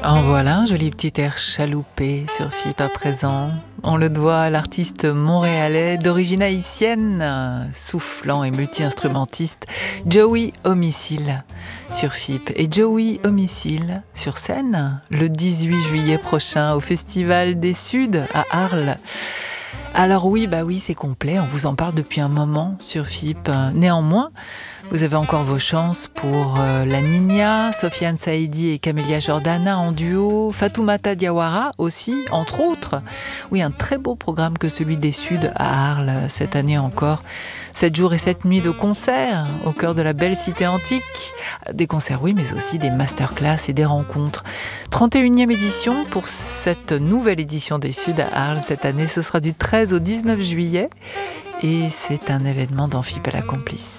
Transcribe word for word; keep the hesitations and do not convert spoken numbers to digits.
En voilà un joli petit air chaloupé sur F I P à présent. On le doit à l'artiste montréalais d'origine haïtienne, soufflant et multi-instrumentiste, Joey Homicile sur F I P. Et Joey Homicile sur scène le dix-huit juillet prochain au Festival des Suds à Arles. Alors oui, bah oui, c'est complet, on vous en parle depuis un moment sur F I P. Néanmoins, vous avez encore vos chances pour euh, La Niña, Sofiane Saïdi et Camélia Jordana en duo, Fatoumata Diawara aussi, entre autres. Oui, un très beau programme que celui des Suds à Arles cette année encore. Sept jours et sept nuits de concerts au cœur de la belle cité antique. Des concerts, oui, mais aussi des masterclass et des rencontres. trente et unième édition pour cette nouvelle édition des Suds à Arles cette année. Ce sera du treize au dix-neuf juillet et c'est un événement dans F I P à la complice.